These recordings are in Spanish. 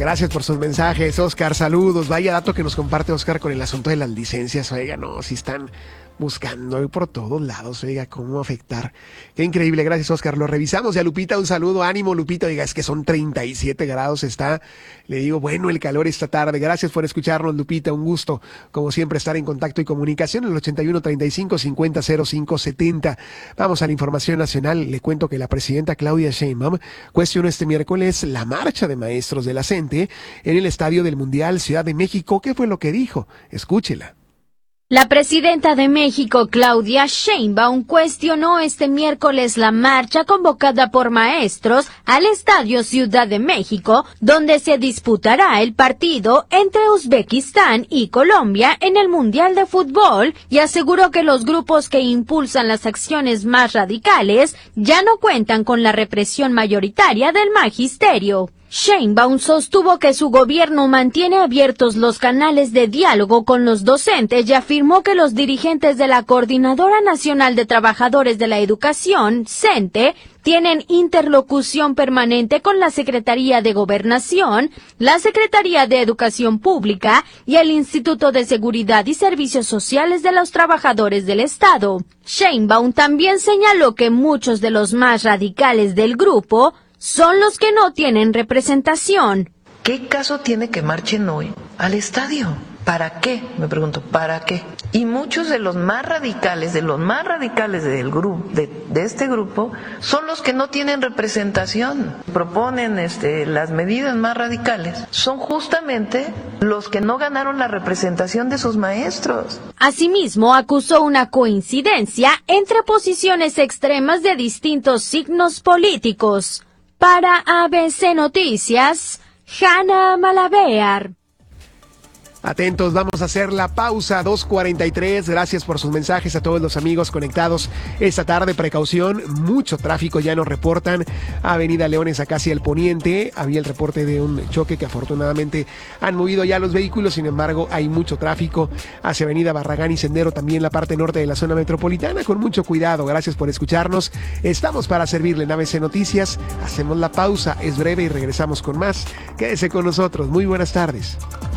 Gracias por sus mensajes, Oscar, saludos. Vaya dato que nos comparte Oscar con el asunto de las licencias. Oiga, no, si están buscando por todos lados, oiga, cómo afectar. Qué increíble, gracias, Oscar. Lo revisamos. Y a Lupita, un saludo, ánimo, Lupita. Oiga, es que son 37 grados, está, le digo, bueno, el calor esta tarde. Gracias por escucharnos, Lupita, un gusto, como siempre, estar en contacto y comunicación en el 81 35 50 05 70. Vamos a la información nacional. Le cuento que la presidenta Claudia Sheinbaum cuestionó este miércoles la marcha de maestros de la CENTE en el Estadio del Mundial Ciudad de México. ¿Qué fue lo que dijo? Escúchela. La presidenta de México, Claudia Sheinbaum, cuestionó este miércoles la marcha convocada por maestros al Estadio Ciudad de México, donde se disputará el partido entre Uzbekistán y Colombia en el Mundial de Fútbol, y aseguró que los grupos que impulsan las acciones más radicales ya no cuentan con la represión mayoritaria del magisterio. Sheinbaum sostuvo que su gobierno mantiene abiertos los canales de diálogo con los docentes y afirmó que los dirigentes de la Coordinadora Nacional de Trabajadores de la Educación, CENTE, tienen interlocución permanente con la Secretaría de Gobernación, la Secretaría de Educación Pública y el Instituto de Seguridad y Servicios Sociales de los Trabajadores del Estado. Sheinbaum también señaló que muchos de los más radicales del grupo son los que no tienen representación. ¿Qué caso tiene que marchen hoy al estadio? ¿Para qué? Me pregunto, ¿para qué? Y muchos de los más radicales del grupo, de este grupo, son los que no tienen representación. Proponen las medidas más radicales. Son justamente los que no ganaron la representación de sus maestros. Asimismo, acusó una coincidencia entre posiciones extremas de distintos signos políticos. Para ABC Noticias, Hanna Malavear. Atentos, vamos a hacer la pausa, 2:43. Gracias por sus mensajes a todos los amigos conectados esta tarde. Precaución, mucho tráfico, ya nos reportan. Avenida Leones, acá hacia el poniente. Había el reporte de un choque que afortunadamente han movido ya los vehículos. Sin embargo, hay mucho tráfico hacia Avenida Barragán y Sendero, también la parte norte de la zona metropolitana. Con mucho cuidado, gracias por escucharnos. Estamos para servirle en ABC Noticias. Hacemos la pausa, es breve y regresamos con más. Quédese con nosotros. Muy buenas tardes.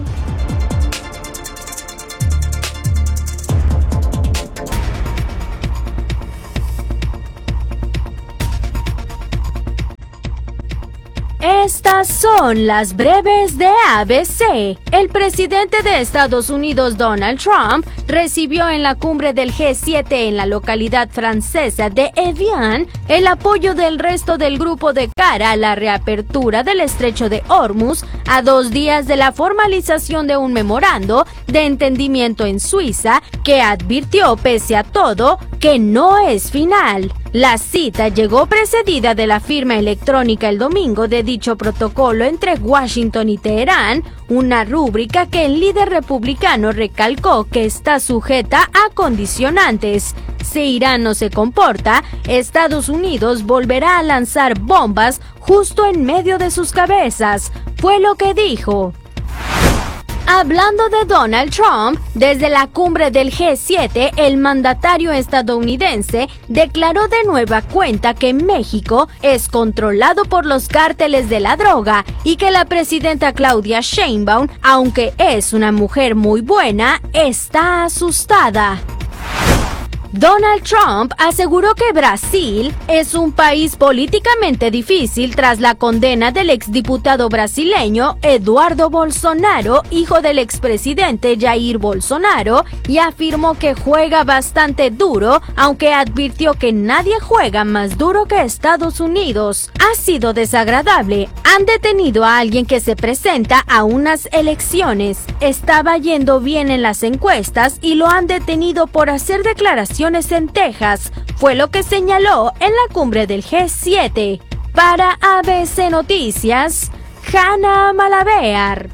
Estas son las breves de ABC. El presidente de Estados Unidos, Donald Trump, recibió en la cumbre del G7 en la localidad francesa de Evian el apoyo del resto del grupo de cara a la reapertura del estrecho de Hormuz a 2 días de la formalización de un memorando de entendimiento en Suiza que advirtió, pese a todo, que no es final. La cita llegó precedida de la firma electrónica el domingo de dicho protocolo entre Washington y Teherán, una rúbrica que el líder republicano recalcó que está sujeta a condicionantes. Si Irán no se comporta, Estados Unidos volverá a lanzar bombas justo en medio de sus cabezas, fue lo que dijo. Hablando de Donald Trump, desde la cumbre del G7, el mandatario estadounidense declaró de nueva cuenta que México es controlado por los cárteles de la droga y que la presidenta Claudia Sheinbaum, aunque es una mujer muy buena, está asustada. Donald Trump aseguró que Brasil es un país políticamente difícil tras la condena del exdiputado brasileño Eduardo Bolsonaro, hijo del expresidente Jair Bolsonaro, y afirmó que juega bastante duro, aunque advirtió que nadie juega más duro que Estados Unidos. Ha sido desagradable. Han detenido a alguien que se presenta a unas elecciones. Estaba yendo bien en las encuestas y lo han detenido por hacer declaraciones en Texas, fue lo que señaló en la cumbre del G7. Para ABC Noticias, Hanna Malavear.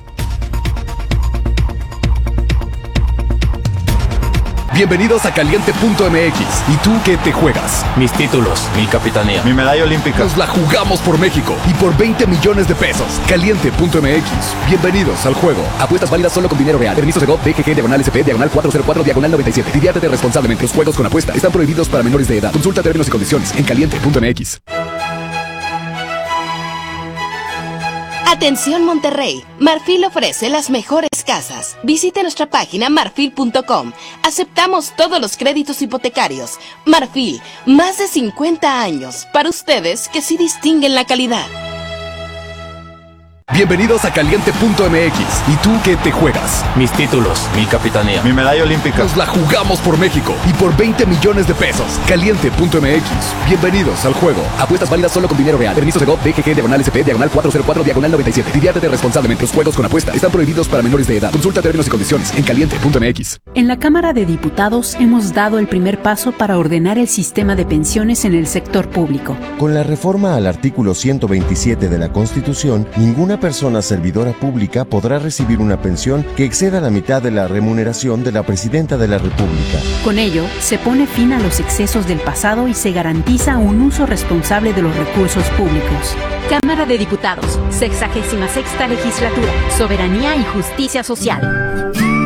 Bienvenidos a Caliente.mx. ¿Y tú qué te juegas? Mis títulos, mi capitanía, mi medalla olímpica. Nos la jugamos por México y por 20 millones de pesos. Caliente.mx. Bienvenidos al juego. Apuestas válidas solo con dinero real. Permiso de GOV, BGG, /SP, /404, /97. Diviértete responsablemente. Los juegos con apuesta están prohibidos para menores de edad. Consulta términos y condiciones en Caliente.mx. Atención Monterrey, Marfil ofrece las mejores casas. Visite nuestra página marfil.com. Aceptamos todos los créditos hipotecarios. Marfil, más de 50 años para ustedes que sí distinguen la calidad. Bienvenidos a Caliente.mx. ¿Y tú qué te juegas? Mis títulos, mi capitanía, mi medalla olímpica. Nos la jugamos por México y por 20 millones de pesos. Caliente.mx. Bienvenidos al juego. Apuestas válidas solo con dinero real. Permiso Segov BGG/SP /404/97. Diviértete responsablemente. Los juegos con apuesta están prohibidos para menores de edad. Consulta términos y condiciones en Caliente.mx. En la Cámara de Diputados hemos dado el primer paso para ordenar el sistema de pensiones en el sector público. Con la reforma al artículo 127 de la Constitución, ninguna persona servidora pública podrá recibir una pensión que exceda la mitad de la remuneración de la Presidenta de la República. Con ello, se pone fin a los excesos del pasado y se garantiza un uso responsable de los recursos públicos. Cámara de Diputados, 66ª Legislatura, Soberanía y Justicia Social.